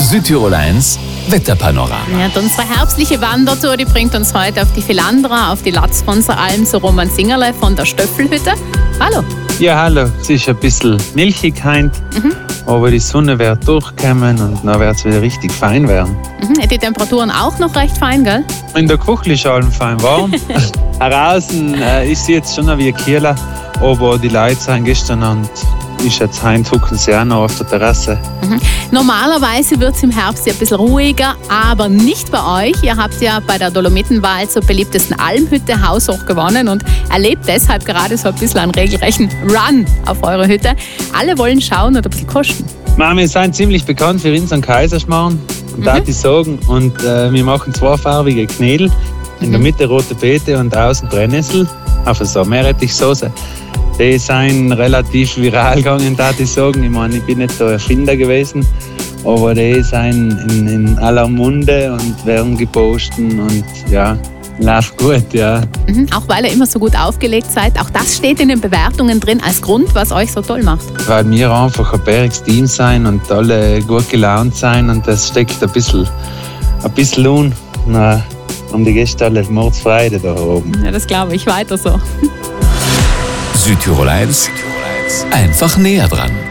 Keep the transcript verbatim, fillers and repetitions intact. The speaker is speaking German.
Südtirol eins Wetterpanorama. Ja, und unsere herbstliche Wandertour, die bringt uns heute auf die Philandra, auf die Latzfonseralm, so Roman Singerle von der Stöffelhütte. Hallo. Ja, hallo. Es ist ein bisschen milchig heint, mhm. aber die Sonne wird durchkommen und dann wird es wieder richtig fein werden. Mhm. Die Temperaturen auch noch recht fein, gell? In der Küche ist allem fein warm. Draußen äh, ist es jetzt schon wie kühler, aber die Leute sind gestern und ist jetzt heint, hucken sie auch noch auf der Terrasse. Mhm. Normalerweise wird es im Herbst ja ein bisschen ruhiger, aber nicht bei euch. Ihr habt ja bei der Dolomitenwahl zur beliebtesten Almhütte haushoch gewonnen und erlebt deshalb gerade so ein bisschen einen regelrechten Run auf eure Hütte. Alle wollen schauen und ein bisschen kosten. Wir sind ziemlich bekannt für unseren Kaiserschmarrn, mhm. darf ich sagen. Und äh, wir machen zweifarbige Knädel. In mhm. der Mitte rote Beete und außen Brennnessel auf so Meerrettichsoße. Die sind relativ viral gegangen, darf ich sagen. Ich meine, ich bin nicht der Erfinder gewesen, aber die sind in, in aller Munde und werden gepostet und ja, läuft gut, ja. Mhm, auch weil ihr immer so gut aufgelegt seid. Auch das steht in den Bewertungen drin als Grund, was euch so toll macht. Weil wir einfach ein bäriges Team sein und alle gut gelaunt sein und das steckt ein bisschen, ein bisschen un. Na, um die Gäste alle Mordsfreude da oben. Ja, das glaube ich. Weiter so. Südtirol eins, einfach näher dran.